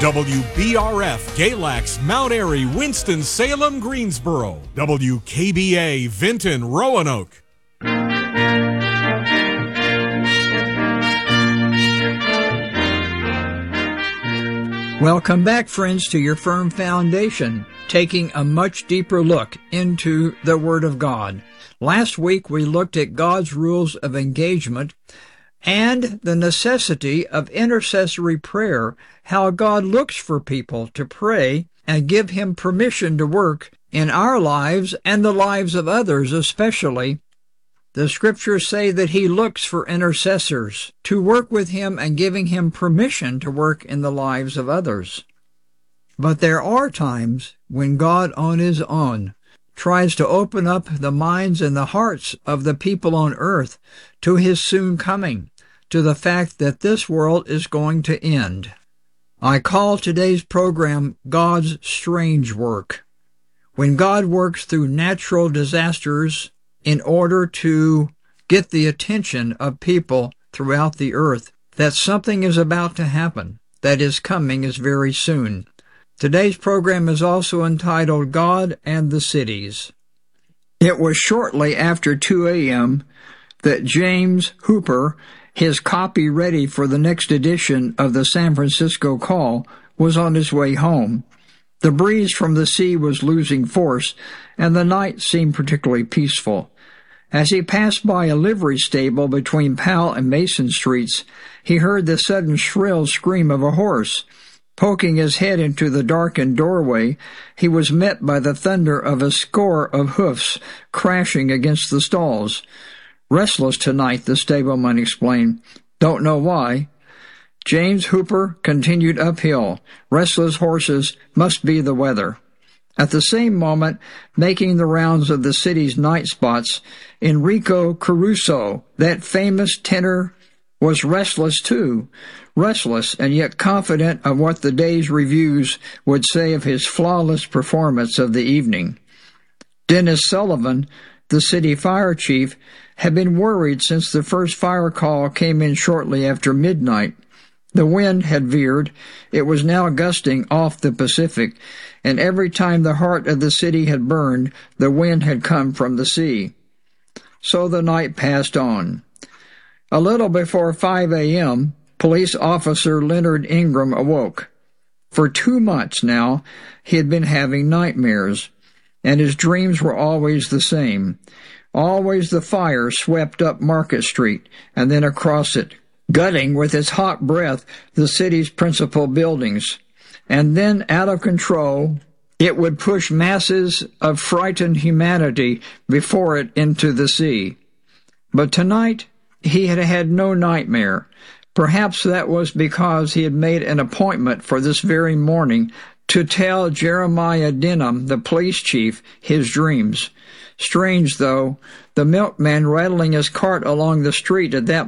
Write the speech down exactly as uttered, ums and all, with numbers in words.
W B R F, Galax, Mount Airy, Winston-Salem, Greensboro. W K B A, Vinton, Roanoke. Welcome back, friends, to your firm foundation, taking a much deeper look into the Word of God. Last week, we looked at God's rules of engagement and the necessity of intercessory prayer, how God looks for people to pray and give Him permission to work in our lives and the lives of others especially. The Scriptures say that He looks for intercessors to work with Him and giving Him permission to work in the lives of others. But there are times when God on His own tries to open up the minds and the hearts of the people on earth to His soon coming, to the fact that this world is going to end. I call today's program God's Strange Work. When God works through natural disasters in order to get the attention of people throughout the earth, that something is about to happen, that is coming is very soon. Today's program is also entitled God and the Cities. It was shortly after two a.m. that James Hooper, his copy ready for the next edition of the San Francisco Call, was on his way home. The breeze from the sea was losing force, and the night seemed particularly peaceful. As he passed by a livery stable between Powell and Mason Streets, he heard the sudden shrill scream of a horse. Poking his head into the darkened doorway, he was met by the thunder of a score of hoofs crashing against the stalls. "Restless tonight," the stableman explained. "Don't know why." James Hooper continued uphill. Restless horses must be the weather. At the same moment, making the rounds of the city's night spots, Enrico Caruso, that famous tenor, was restless too. Restless and yet confident of what the day's reviews would say of his flawless performance of the evening. Dennis Sullivan, the city fire chief, had been worried since the first fire call came in shortly after midnight. The wind had veered. It was now gusting off the Pacific, and every time the heart of the city had burned, the wind had come from the sea. So the night passed on. A little before five a.m., police officer Leonard Ingram awoke. For two months now, he had been having nightmares, and his dreams were always the same. Always the fire swept up Market Street and then across it, gutting with its hot breath the city's principal buildings. And then, out of control, it would push masses of frightened humanity before it into the sea. But tonight, he had had no nightmare. Perhaps that was because he had made an appointment for this very morning to tell Jeremiah Denham, the police chief, his dreams. Strange, though, the milkman rattling his cart along the street at that